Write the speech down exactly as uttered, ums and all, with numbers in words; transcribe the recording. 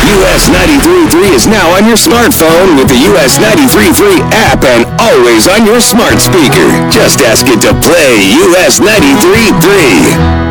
U S ninety-three point three is now on your smartphone with the U S ninety-three point three app and always on your smart speaker. Just ask it to play U S ninety-three point three.